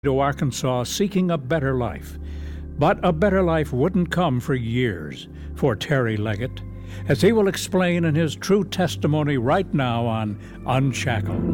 to Arkansas seeking a better life. But a better life wouldn't come for years for Terry Leggett, as he will explain in his true testimony right now on Unshackled.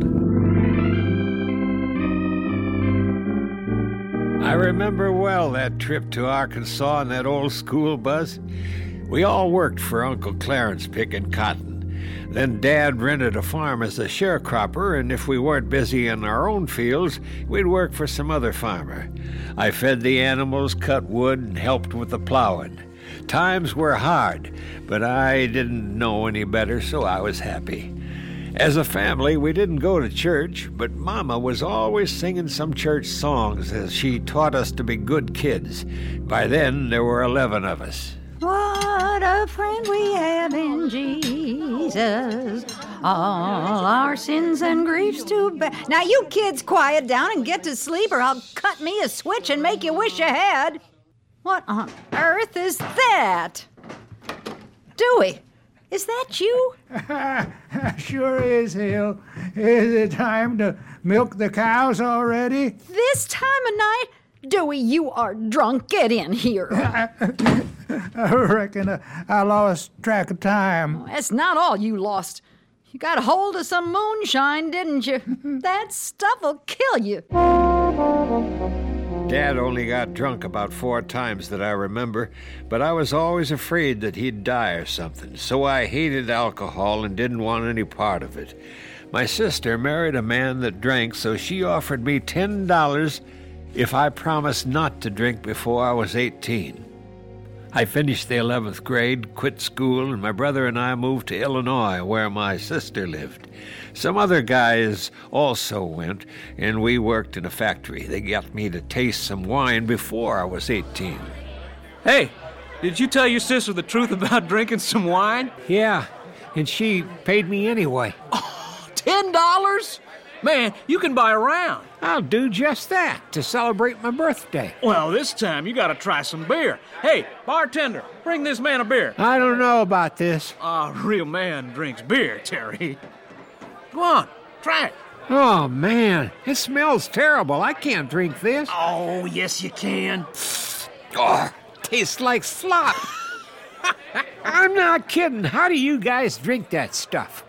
I remember well that trip to Arkansas in that old school bus. We all worked for Uncle Clarence picking cotton. Then Dad rented a farm as a sharecropper, and if we weren't busy in our own fields, we'd work for some other farmer. I fed the animals, cut wood, and helped with the plowing. Times were hard, but I didn't know any better, so I was happy. As a family, we didn't go to church, but Mama was always singing some church songs as she taught us to be good kids. By then, there were 11 of us. What a friend we have in Jesus, all our sins and griefs to bear. Now you kids quiet down and get to sleep, or I'll cut me a switch and make you wish you had. What on earth is that? Dewey, is that you? Sure is, Hill. Is it time to milk the cows already? This time of night? Dewey, you are drunk. Get in here. I reckon I lost track of time. That's not all you lost. You got a hold of some moonshine, didn't you? That stuff'll kill you. Dad only got drunk about 4 times that I remember, but I was always afraid that he'd die or something, so I hated alcohol and didn't want any part of it. My sister married a man that drank, so she offered me $10 if I promised not to drink before I was 18. I finished the 11th grade, quit school, and my brother and I moved to Illinois, where my sister lived. Some other guys also went, and we worked in a factory. They got me to taste some wine before I was 18. Hey, did you tell your sister the truth about drinking some wine? Yeah, and she paid me anyway. Oh, $10? Man, you can buy a round. I'll do just that to celebrate my birthday. Well, this time you gotta try some beer. Hey, bartender, bring this man a beer. I don't know about this. A real man drinks beer, Terry. Go on, try it. Oh, man, it smells terrible. I can't drink this. Oh, yes you can. Oh, tastes like slop. I'm not kidding. How do you guys drink that stuff?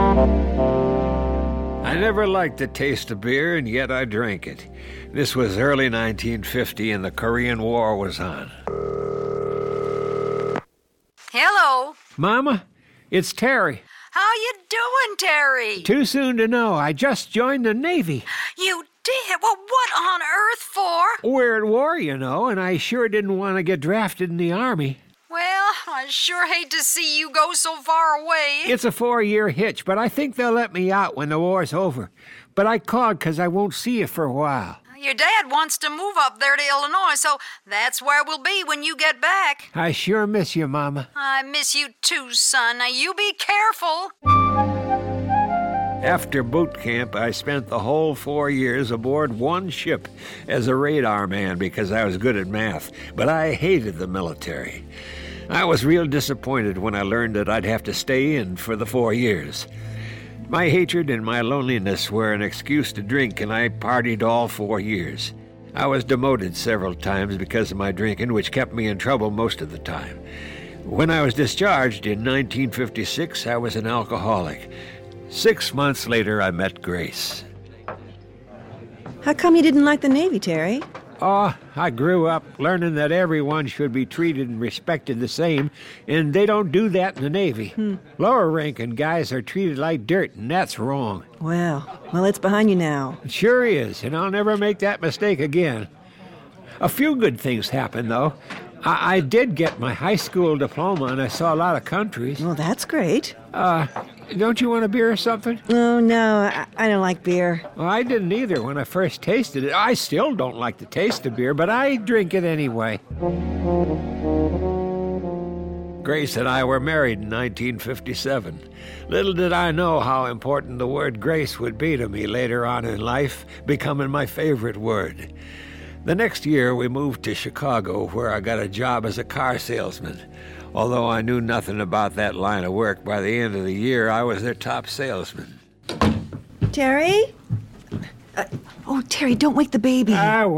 I never liked the taste of beer, and yet I drank it. This was early 1950, and the Korean War was on. Hello. Mama, it's Terry. How you doing, Terry? Too soon to know. I just joined the Navy. You did? Well, what on earth for? We're at war, you know, and I sure didn't want to get drafted in the Army. Well, I sure hate to see you go so far away. It's a 4-year hitch, but I think they'll let me out when the war's over. But I called because I won't see you for a while. Your dad wants to move up there to Illinois, so that's where we'll be when you get back. I sure miss you, Mama. I miss you too, son. Now, you be careful. After boot camp, I spent the whole 4 years aboard one ship as a radar man because I was good at math, but I hated the military. I was real disappointed when I learned that I'd have to stay in for the 4 years. My hatred and my loneliness were an excuse to drink, and I partied all 4 years. I was demoted several times because of my drinking, which kept me in trouble most of the time. When I was discharged in 1956, I was an alcoholic. 6 months later, I met Grace. How come you didn't like the Navy, Terry? Oh, I grew up learning that everyone should be treated and respected the same, and they don't do that in the Navy. Lower-ranking guys are treated like dirt, and that's wrong. Well, it's behind you now. It sure is, and I'll never make that mistake again. A few good things happened, though. I did get my high school diploma, and I saw a lot of countries. Well, that's great. Don't you want a beer or something? Oh, no, I don't like beer. Well, I didn't either when I first tasted it. I still don't like the taste of beer, but I drink it anyway. Grace and I were married in 1957. Little did I know how important the word grace would be to me later on in life, becoming my favorite word. The next year, we moved to Chicago, where I got a job as a car salesman. Although I knew nothing about that line of work, by the end of the year, I was their top salesman. Terry? Oh, Terry, don't wake the baby. I